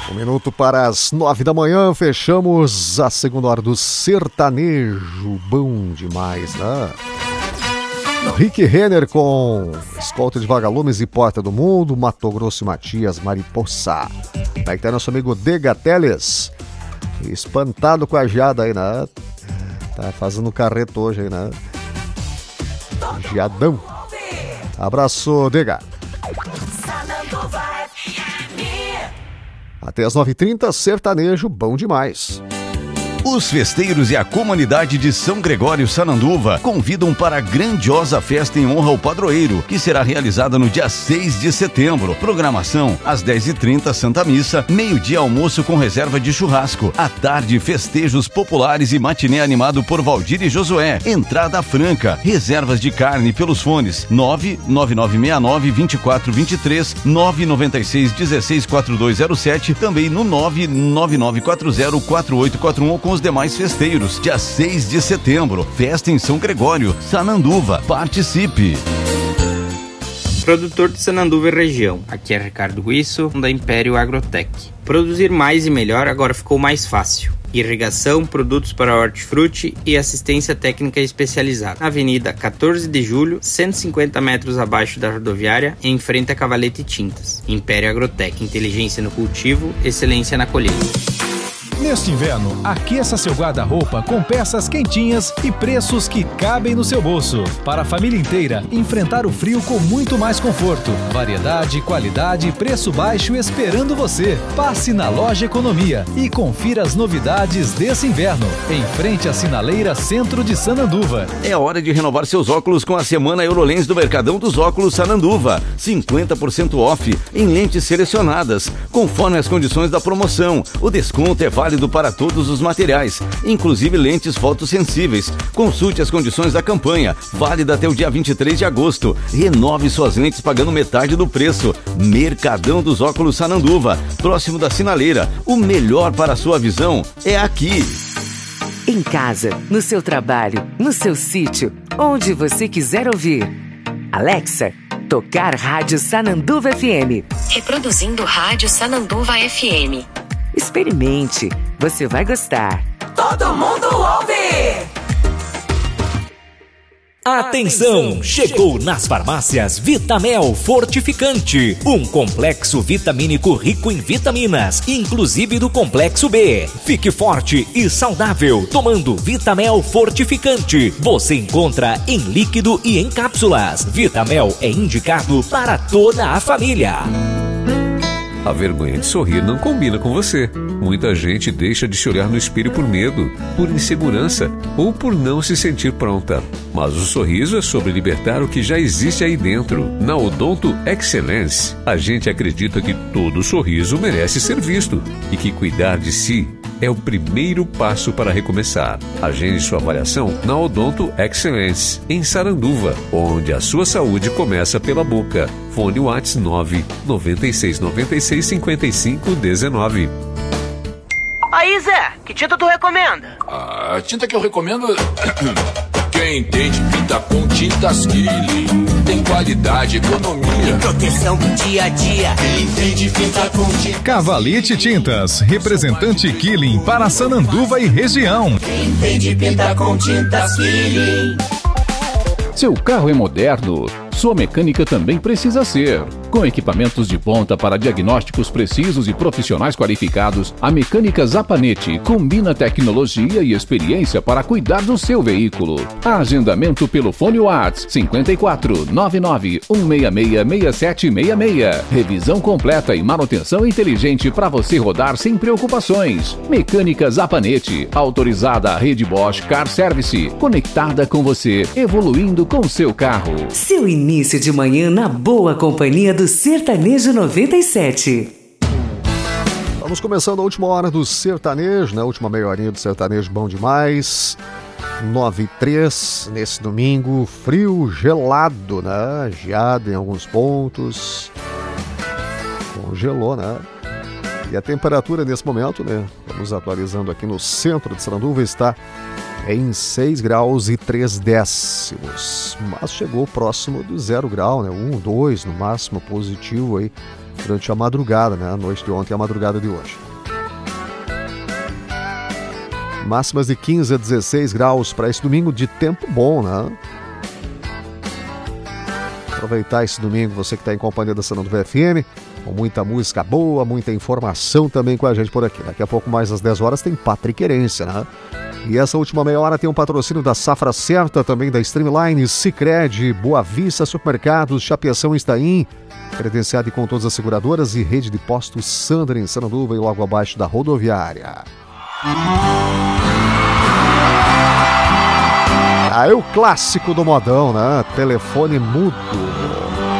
Um minuto para as 9 da manhã, fechamos a segunda hora do sertanejo. Bom demais, né? Rick Renner com Escolta de Vagalumes e Porta do Mundo, Mato Grosso e Matias, Mariposa. Como é que tá nosso amigo Dega Teles? Espantado com a geada aí, né? Tá fazendo carreto hoje aí, né? Geadão. Abraço, Dega. Até as 9h30, sertanejo bom demais. Os festeiros e a comunidade de São Gregório Sananduva convidam para a grandiosa festa em honra ao padroeiro, que será realizada no dia 6 de setembro. Programação, às 10h30, Santa Missa, meio-dia almoço com reserva de churrasco. À tarde, festejos populares e matinê animado por Valdir e Josué. Entrada franca, reservas de carne pelos fones 99969-2423, 996-164207, também no 99940-4841 com os demais festeiros. Dia 6 de setembro, festa em São Gregório, Sananduva. Participe! Produtor de Sananduva e região. Aqui é Ricardo Guisso, da Império Agrotech. Produzir mais e melhor agora ficou mais fácil. Irrigação, produtos para hortifruti e assistência técnica especializada. Na Avenida 14 de Julho, 150 metros abaixo da rodoviária, em frente a Cavalete Tintas. Império Agrotech, inteligência no cultivo, excelência na colheita. Neste inverno, aqueça seu guarda-roupa com peças quentinhas e preços que cabem no seu bolso. Para a família inteira, enfrentar o frio com muito mais conforto. Variedade, qualidade e preço baixo esperando você. Passe na Loja Economia e confira as novidades desse inverno. Em frente à Sinaleira Centro de Sananduva. É hora de renovar seus óculos com a Semana Eurolens do Mercadão dos Óculos Sananduva. 50% off em lentes selecionadas, conforme as condições da promoção. O desconto é válido para todos os materiais, inclusive lentes fotossensíveis. Consulte as condições da campanha, válida até o dia 23 de agosto. Renove suas lentes pagando metade do preço. Mercadão dos Óculos Sananduva, próximo da Sinaleira. O melhor para a sua visão é aqui. Em casa, no seu trabalho, no seu sítio, onde você quiser ouvir. Alexa, tocar Rádio Sananduva FM. Reproduzindo Rádio Sananduva FM. Experimente, você vai gostar. Todo mundo ouve! Atenção! Chegou nas farmácias Vitamel Fortificante, um complexo vitamínico rico em vitaminas, inclusive do complexo B. Fique forte e saudável tomando Vitamel Fortificante. Você encontra em líquido e em cápsulas. Vitamel é indicado para toda a família. A vergonha de sorrir não combina com você. Muita gente deixa de se olhar no espelho por medo, por insegurança ou por não se sentir pronta. Mas o sorriso é sobre libertar o que já existe aí dentro. Na Odonto Excellence, a gente acredita que todo sorriso merece ser visto e que cuidar de si é o primeiro passo para recomeçar. Agende sua avaliação na Odonto Excellence, em Saranduva, onde a sua saúde começa pela boca. Fone WhatsApp 996965519. Aí, Zé, que tinta tu recomenda? A tinta que eu recomendo... Quem entende pinta com tintas Killing. Tem qualidade, economia e proteção do dia a dia. Quem entende pinta com tintas Cavalete Tintas, representante Killing para Sananduva e região. Quem entende pinta com tintas Killing. Seu carro é moderno, sua mecânica também precisa ser. Com equipamentos de ponta para diagnósticos precisos e profissionais qualificados, a Mecânica Zapanete combina tecnologia e experiência para cuidar do seu veículo. Agendamento pelo fone WhatsApp 54 99 166 6766. Revisão completa e manutenção inteligente para você rodar sem preocupações. Mecânica Zapanete, autorizada à rede Bosch Car Service, conectada com você, evoluindo com seu carro. Seu início de manhã na boa companhia do Sertanejo 97. Estamos começando a última hora do sertanejo, né? Última meia horinha do sertanejo bom demais. 9h03 nesse domingo, frio, gelado, né? Geado em alguns pontos. Congelou, né? E a temperatura nesse momento, né? Vamos atualizando aqui no centro de Sananduva, está em 6 graus e 3 décimos. Mas chegou próximo do 0 grau, né? 1, 2 no máximo positivo aí durante a madrugada, né? A noite de ontem e a madrugada de hoje. Máximas de 15 a 16 graus para esse domingo de tempo bom, né? Aproveitar esse domingo, você que está em companhia da Sananduva FM, com muita música boa, muita informação também com a gente por aqui. Daqui a pouco, mais às 10 horas, tem Pátria Querência, né? E essa última meia hora tem um patrocínio da Safra Certa, também da Streamline, Sicredi, Boa Vista Supermercados, Chapeação Estaim, credenciado com todas as seguradoras e rede de postos Sandra em Sananduva e logo abaixo da rodoviária. Aí o clássico do modão, né? Telefone mudo.